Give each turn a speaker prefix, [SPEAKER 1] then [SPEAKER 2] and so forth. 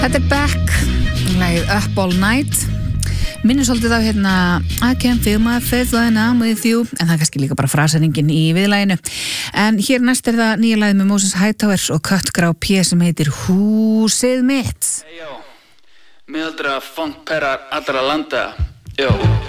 [SPEAKER 1] Þetta Beck, lagið Up All Night. Minnir svolítið á hérna I can't feel my face when I'm with you, en það er kannski líka bara frasaringin í viðlaginu. En hér næst það nýja lagið með Moses Hightower og Cut Grá P sem heitir Húsið mitt.
[SPEAKER 2] Miðaldra funkperrar allra landa.